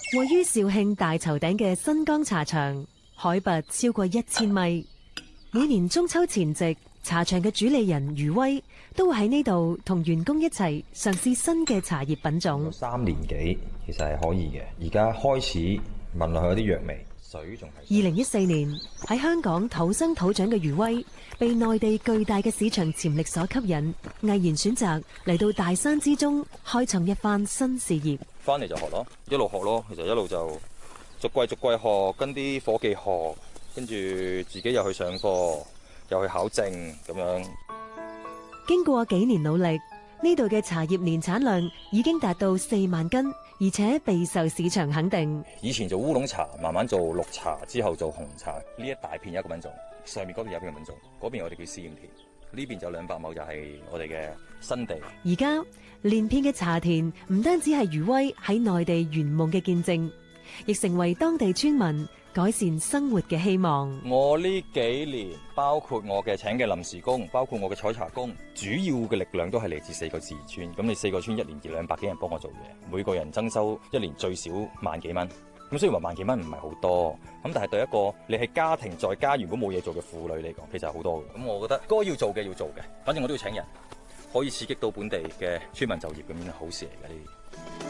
位於肇慶大頭頂嘅新江茶場，海拔超過1000米。每年中秋前夕，茶場嘅主理人余威都會喺呢度同員工一齊嘗試新嘅茶葉品種。 3年幾其實係可以嘅，而家開始聞落去有啲藥味，水仲係。 2014年喺香港土生土長嘅余威，被內地巨大嘅市場潛力所吸引，毅然選擇嚟到大山之中開創一番新事業。 翻嚟就學咯，一路學咯，其實一路就逐季學，跟啲伙計學，跟住自己又去上課，又去考證咁樣。 經過幾年努力，呢度嘅茶葉年產量已經達到4萬斤，而且備受市場肯定。 以前做烏龍茶，慢慢做綠茶，之後做紅茶。呢一大片一個品種，上面嗰邊有一個品種，嗰邊我哋叫試驗田，呢邊就200畝就係我哋嘅新地。 而家連片嘅茶田唔單止係余威喺內地圓夢嘅見證，亦成為當地村民改善生活嘅希望。 我呢幾年，包括我嘅請嘅臨時工，包括我嘅採茶工，主要嘅力量都係嚟自4個自然村。咁你4個村1年200幾人幫我做嘢，每個人增收1年最少萬幾蚊。咁雖然話萬幾蚊唔係好多，咁但係對一個你係家庭在家如果冇嘢做嘅婦女嚟講，其實係好多嘅。咁我覺得該要做嘅要做嘅，反正我都要請人，可以刺激到本地嘅村民就業，咁樣係好事嚟嘅呢啲。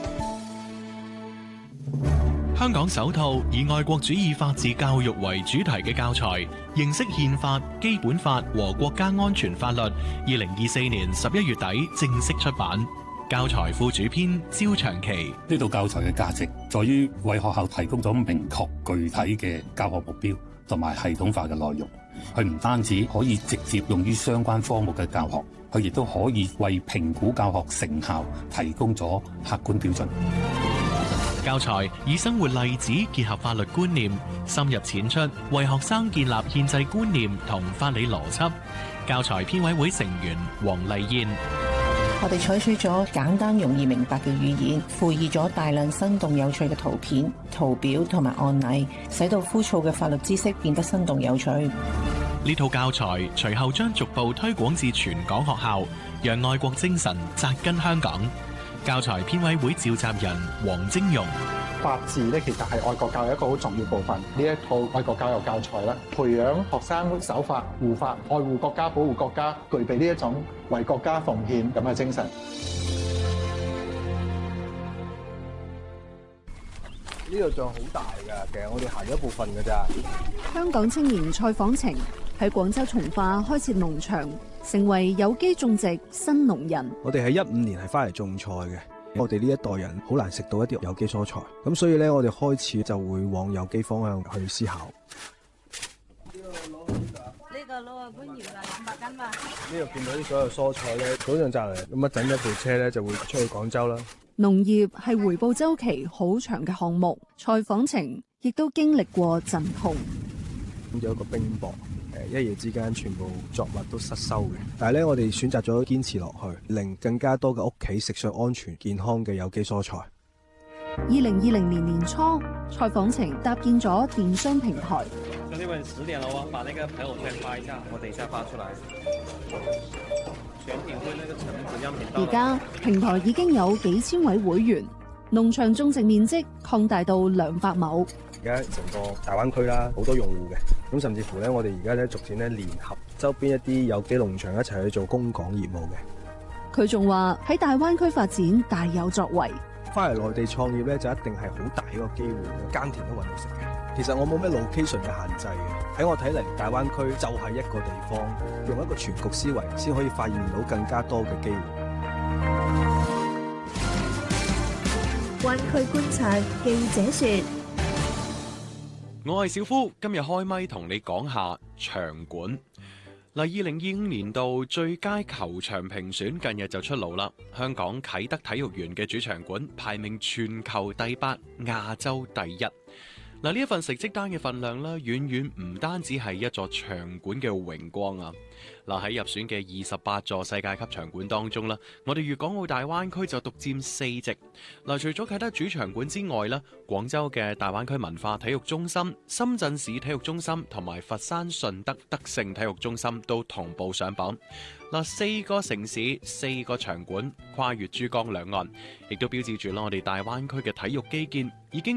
香港首套以愛國主義法治教育為主題嘅教材《認識憲法、基本法和國家安全法律》，2024年11月底正式出版。教材副主編焦長期： 呢套教材嘅價值在於為學校提供咗明確具體嘅教學目標同埋系統化嘅內容。佢唔單止可以直接用於相關科目嘅教學，佢亦都可以為評估教學成效提供咗客觀標準。 教材以生活例子結合法律觀念，深入淺出，為學生建立憲制觀念同法理邏輯。教材編委會成員黃麗燕： 我哋採取咗簡單容易明白嘅語言，附以咗大量生動有趣嘅圖片、圖表同埋案例，使到枯燥嘅法律知識變得生動有趣。 呢套教材隨後將逐步推廣至全港學校，讓愛國精神扎根香港。教材編委會召集人黃晶容： 法治咧，其實係愛國教育一個好重要部分。呢一套愛國教育教材咧，培養學生守法、護法、愛護國家、保護國家，具備呢一種為國家奉獻咁嘅精神。 呢度仲好大㗎，其實我哋行咗一部分㗎咋。 香港青年蔡訪程喺廣州從化開設農場，成為有機種植新農人。 我哋喺15年係翻嚟種菜嘅，我哋呢一代人好難食到一啲有機蔬菜，咁所以咧我哋開始就會往有機方向去思考。 呢個攞個觀葉啦，200斤嘛。 呢度見到啲所有蔬菜咧，早上摘嚟，咁一陣一部車咧就會出去廣州啦。 農業係回報週期好長嘅項目，蔡訪程亦都經歷過陣痛。 咁有一個冰雹，一夜之間全部作物都失收嘅。但係咧，我哋選擇咗堅持落去，令更加多嘅屋企食上安全健康嘅有機蔬菜。 2020年年初，蔡訪程搭建咗電商平台。 兄弟們10點了哦，把那個朋友圈發一下，我等一下發出來。全品會那個成品樣品到。 而家平台已經有幾千位會員，農場種植面積擴大到200畝。 而家成個大灣區啦，好多用戶嘅，咁甚至乎咧，我哋而家咧逐漸咧聯合周邊一啲有機農場一齊去做供港業務嘅。 佢仲話喺大灣區發展大有作為。 翻嚟內地創業咧，就一定係好大一個機會，耕田都搵到食嘅。其實我冇咩 location 嘅限制嘅，喺我睇嚟，大灣區就係一個地方，用一個全局思維，先可以發現到更加多嘅機會。 灣區觀察，記者說： 我係小夫，今日開咪同你講下場館。2025年度最佳球場評選近日就出爐啦。香港啟德體育園嘅主場館排名全球第8，亞洲第1。呢一份成績單嘅份量咧，遠遠唔單止係一座場館嘅榮光啊！喺入選嘅28座世界級場館當中啦，我哋粵港澳大灣區就獨佔4席。除咗啟德主場館之外咧，廣州嘅大灣區文化體育中心、深圳市體育中心同埋佛山順德德勝體育中心都同步上榜。4個城市4個場館跨越珠江兩岸，亦都標誌住我哋大灣區嘅體育基建已經